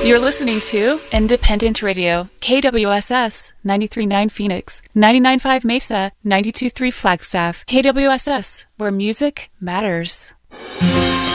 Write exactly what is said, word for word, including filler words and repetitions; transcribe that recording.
You're listening to Independent Radio, K W S S, ninety-three point nine Phoenix, ninety-nine point five Mesa, ninety-two point three Flagstaff. K W S S, where music matters.